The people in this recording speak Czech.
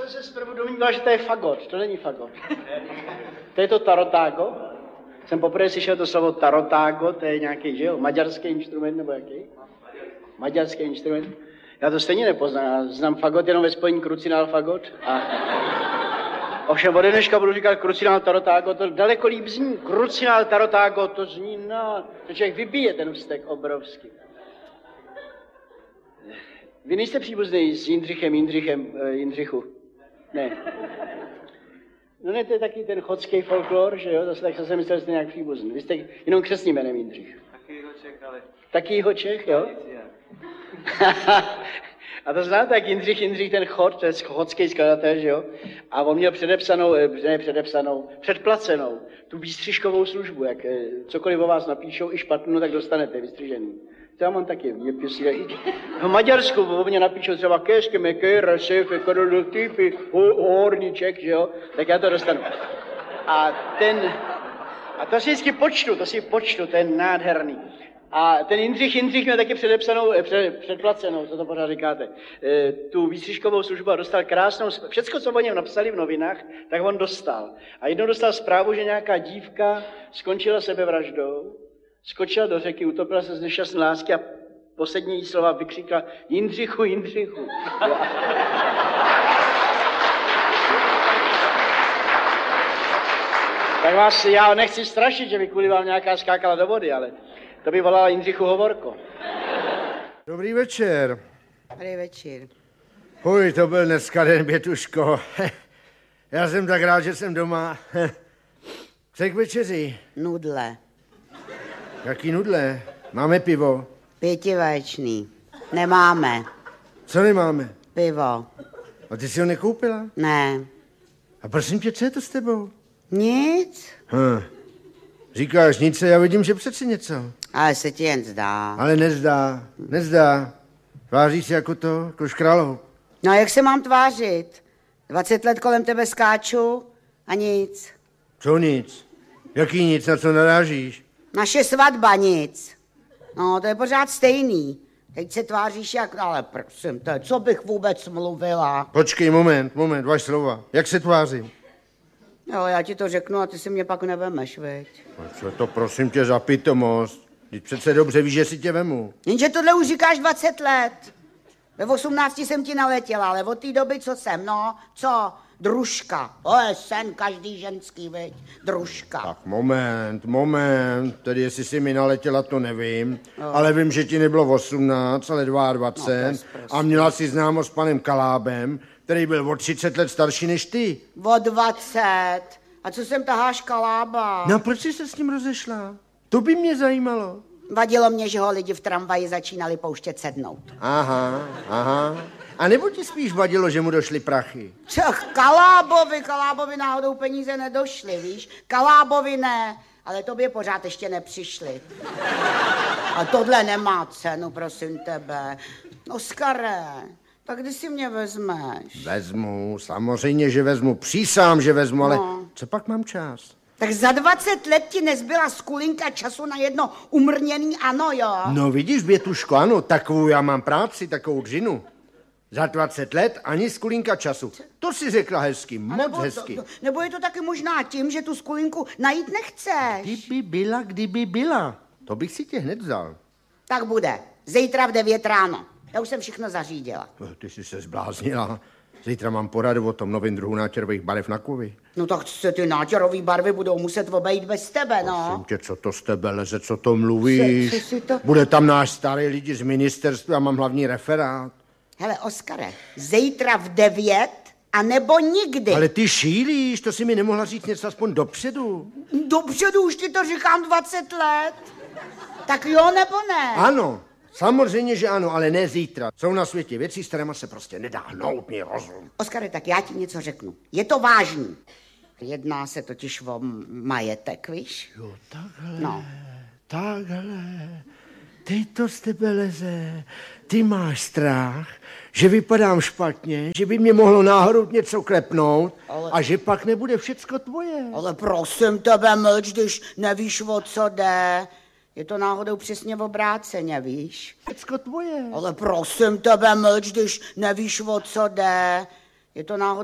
jsem se zprvu domníval, že to je fagot. To není fagot. To je to tarotágo. Jsem poprvé slyšel to slovo tarotágo, to je nějaký, že jo, maďarský instrument nebo jaký? Maďarský instrument. Já to stejně nepoznám, já znám fagot jenom ve spojení krucinál fagot. Ovšem ode dneška budu říkat krucinál tarotágo, to daleko líp zní. Krucinál tarotágo, to zní to člověk vybije ten vztek obrovský. Vy nejste příbuzný s Jindřichu? Ne. No ne, to je taky ten chodský folklor, že jo, zase tak jsem myslel, že jste nějak příbuzný. Vy jste jenom křestním jménem Jindřich. Taky jeho Čech, jo? A to znáte, jak Jindřich ten chod, to je chodský skladatel, že jo? A on měl předplacenou tu výstřižkovou službu, jak cokoliv o vás napíšou, i špatnou, tak dostanete vystřižený. To já mám taky, v Maďarsku o mě napíšou třeba kéšky, mekéra, šéfe, typy, horníček, že jo? Tak já to dostanu. A to si vždycky počtu, to je nádherný. A ten Jindřich měl taky předplacenou, co to pořád říkáte, tu výstřižkovou službu a dostal krásnou, všecko, co o něm napsali v novinách, tak on dostal. A jednou dostal zprávu, že nějaká dívka skončila sebevraždou, skočila do řeky, utopila se z nešťastné lásky a poslední slova vykřikla Jindřichu. Tak vás, já nechci strašit, že by kvůli vám nějaká skákala do vody, ale to by volala Jindřichu Hovorko. Dobrý večer. Dobrý večer. Huj, to byl dneska den, Bětuško. Já jsem tak rád, že jsem doma. Co k večeři? Nudle. Jaký nudle? Máme pivo? 5vaječný. Nemáme. Co nemáme? Pivo. A ty jsi ho nekoupila? Ne. A prosím tě, co je to s tebou? Nic. Říkáš nic, já vidím, že přeci něco. Ale se ti jen zdá. Ale nezdá. Tváříš se jako škraloup. No a jak se mám tvářit? 20 let kolem tebe skáču a nic. Co nic? Jaký nic, na co narážíš? Naše svatba nic. No, to je pořád stejný. Teď se tváříš ale prosím tě, co bych vůbec mluvila? Počkej, moment, vaš slova. Jak se tvářím? Jo, já ti to řeknu a ty si mě pak nevemeš, veď. No co to prosím tě za pitomost? Teď přece dobře víš, že si tě vemu. Jenže tohle už říkáš 20 let. Ve 18 jsem ti naletěla, ale od té doby, co jsem, co? Družka. To je sen každý ženský, veď. Družka. Tak moment. Tedy jestli jsi mi naletěla, to nevím. Ale vím, že ti nebylo 18, ale 22. A měla si známost s panem Kalábem, který byl o 30 let starší než ty. O 20. A co jsem taháš Kalába? No proč jsi se s ním rozešla? To by mě zajímalo. Vadilo mě, že ho lidi v tramvaji začínali pouštět sednout. Aha. A nebo ti spíš vadilo, že mu došly prachy? Kalábovi náhodou peníze nedošly, víš? Kalábovi ne, ale tobě pořád ještě nepřišly. A tohle nemá cenu, prosím tebe. Oskare, tak kdy si mě vezmeš? Vezmu, samozřejmě, že vezmu. Přísám, že vezmu, ale co pak mám čas? Tak za 20 let ti nezbyla skulinka času na jedno umrněný ano, jo? No vidíš, Bětuško, ano, takovou já mám práci, takovou dřinu. Za 20 let ani skulínka času. To si řekla hezky, moc hezky. Nebo je to taky možná tím, že tu skulinku najít nechceš? Kdyby byla. To bych si tě hned vzal. Tak bude. Zítra v 9 ráno. Já už jsem všechno zařídila. Ty jsi se zbláznila. Zítra mám poradu o tom novém druhu nátěrových barev na kovy. No tak se ty nátěrové barvy budou muset obejít bez tebe, no. Prosím tě, co to z tebe leze, co to mluvíš? Bude tam náš starý lidi z ministerstva, já mám hlavní referát. Hele, Oskare, zítra v 9 a nebo nikdy. Ale ty šílíš, to si mi nemohla říct něco aspoň dopředu. Dopředu už ti to říkám 20 let. Tak jo nebo ne? Ano, samozřejmě, že ano, ale ne zítra. Jsou na světě věci, s kterýma se prostě nedá hnout mi rozum. Oskare, tak já ti něco řeknu. Je to vážný. Jedná se totiž o majetek, víš? Jo, takhle. No. Takhle. Teď to z tebe leze. Ty máš strach, že vypadám špatně, že by mě mohlo náhodou něco klepnout a že pak nebude všecko tvoje. Ale prosím tebe, mlč, když nevíš, o co jde. Je to náhodou přesně obráceně, víš? Všecko tvoje. Ale prosím tebe, mlč, když nevíš, o co jde. Je to náhodou